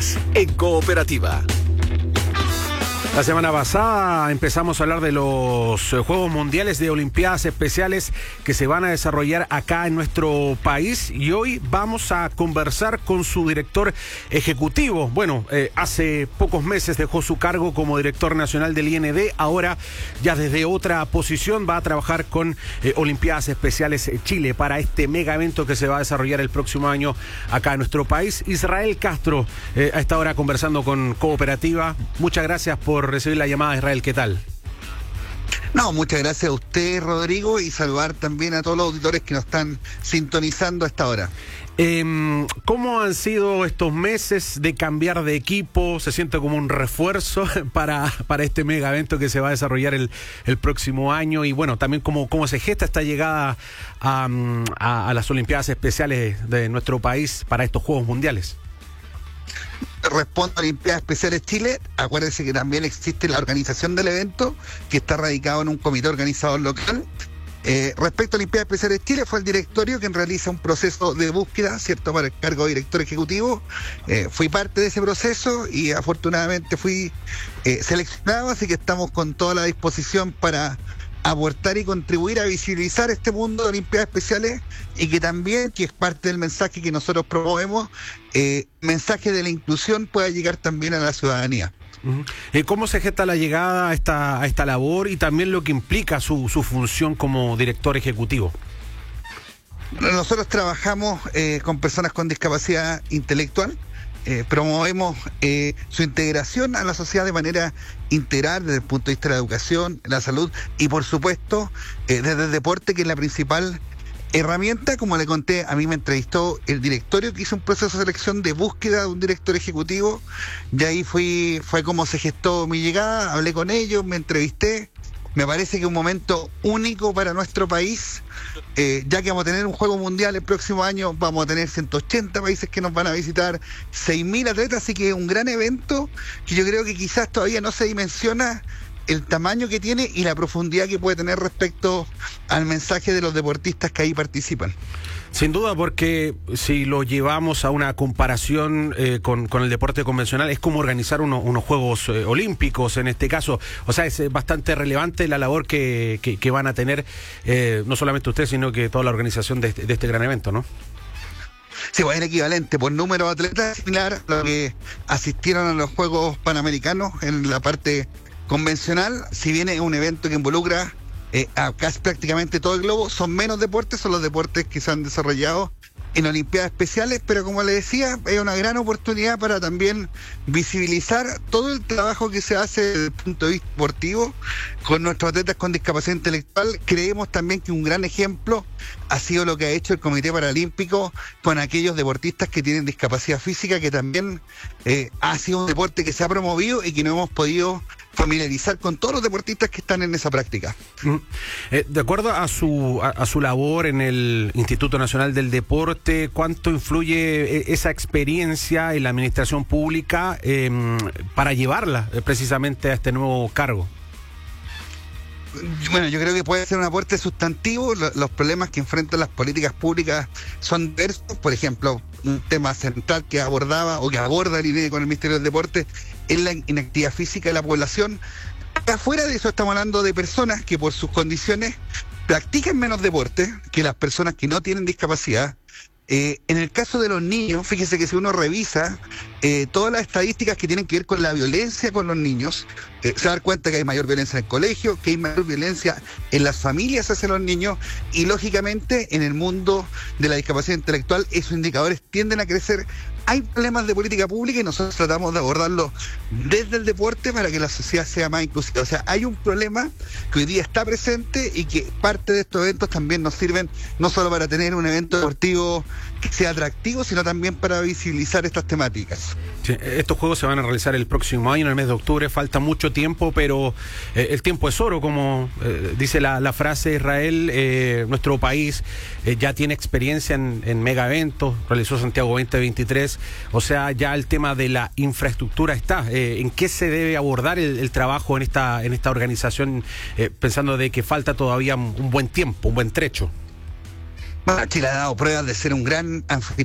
Estás en Cooperativa. La semana pasada empezamos a hablar de los Juegos Mundiales de Olimpiadas Especiales que se van a desarrollar acá en nuestro país, y hoy vamos a conversar con su director ejecutivo. Bueno, hace pocos meses dejó su cargo como director nacional del IND, ahora ya desde otra posición va a trabajar con Olimpiadas Especiales Chile para este mega evento que se va a desarrollar el próximo año acá en nuestro país. Israel Castro, a esta hora conversando con Cooperativa. Muchas gracias por recibir la llamada, Israel. ¿Qué tal? No, muchas gracias a usted, Rodrigo, y saludar también a todos los auditores que nos están sintonizando a esta hora. ¿Cómo han sido estos meses de cambiar de equipo? ¿Se siente como un refuerzo para este mega evento que se va a desarrollar el próximo año? Y bueno, también cómo se gesta esta llegada a las Olimpiadas Especiales de nuestro país para estos Juegos Mundiales. Respondo a Olimpiadas Especiales Chile. Acuérdense que también existe la organización del evento, que está radicado en un comité organizador local. Respecto a Olimpiadas Especiales Chile, fue el directorio quien realiza un proceso de búsqueda, ¿cierto?, para el cargo de director ejecutivo. Fui parte de ese proceso y afortunadamente fui seleccionado, así que estamos con toda la disposición para aportar y contribuir a visibilizar este mundo de Olimpiadas Especiales, y que también, que es parte del mensaje que nosotros promovemos, mensaje de la inclusión pueda llegar también a la ciudadanía. ¿Cómo se gesta la llegada a esta labor y también lo que implica su función como director ejecutivo? Nosotros trabajamos con personas con discapacidad intelectual. Promovemos su integración a la sociedad de manera integral desde el punto de vista de la educación, la salud y por supuesto desde el deporte, que es la principal herramienta. Como le conté, a mí me entrevistó el directorio que hizo un proceso de selección de búsqueda de un director ejecutivo, y ahí fue como se gestó mi llegada. Hablé con ellos, me entrevisté. Me parece que es un momento único para nuestro país, ya que vamos a tener un Juego Mundial el próximo año, vamos a tener 180 países que nos van a visitar, 6.000 atletas, así que es un gran evento que yo creo que quizás todavía no se dimensiona el tamaño que tiene y la profundidad que puede tener respecto al mensaje de los deportistas que ahí participan. Sin duda, porque si lo llevamos a una comparación con el deporte convencional, es como organizar unos Juegos Olímpicos en este caso. O sea, es bastante relevante la labor que van a tener, no solamente ustedes, sino que toda la organización de este gran evento, ¿no? Sí, pues es equivalente por número de atletas, similar a lo que asistieron a los Juegos Panamericanos en la parte convencional. Si bien es un evento que involucra a casi prácticamente todo el globo, son menos deportes, son los deportes que se han desarrollado en Olimpiadas Especiales, pero como le decía, es una gran oportunidad para también visibilizar todo el trabajo que se hace desde el punto de vista deportivo con nuestros atletas con discapacidad intelectual. Creemos también que un gran ejemplo ha sido lo que ha hecho el Comité Paralímpico con aquellos deportistas que tienen discapacidad física, que también ha sido un deporte que se ha promovido y que no hemos podido familiarizar con todos los deportistas que están en esa práctica. De acuerdo a su labor en el Instituto Nacional del Deporte, ¿cuánto influye esa experiencia en la administración pública para llevarla precisamente a este nuevo cargo? Bueno, yo creo que puede ser un aporte sustantivo. Los problemas que enfrentan las políticas públicas son diversos. Por ejemplo, un tema central que abordaba o que aborda el INE con el Ministerio del Deporte es la inactividad física de la población. Afuera de eso estamos hablando de personas que por sus condiciones practican menos deporte que las personas que no tienen discapacidad. En el caso de los niños, fíjese que si uno revisa todas las estadísticas que tienen que ver con la violencia con los niños, se va a dar cuenta que hay mayor violencia en el colegio, que hay mayor violencia en las familias hacia los niños, y lógicamente en el mundo de la discapacidad intelectual esos indicadores tienden a crecer. Hay problemas de política pública y nosotros tratamos de abordarlo desde el deporte para que la sociedad sea más inclusiva. O sea, hay un problema que hoy día está presente y que parte de estos eventos también nos sirven no solo para tener un evento deportivo que sea atractivo, sino también para visibilizar estas temáticas. Sí, estos juegos se van a realizar el próximo año, en el mes de octubre. Falta mucho tiempo, pero el tiempo es oro, como dice la frase. Israel, nuestro país ya tiene experiencia en mega eventos, realizó Santiago 2023, o sea, ya el tema de la infraestructura está. ¿En qué se debe abordar el trabajo en esta organización, pensando de que falta todavía un buen tiempo, un buen trecho? Chile ha dado pruebas de ser un gran anfitrión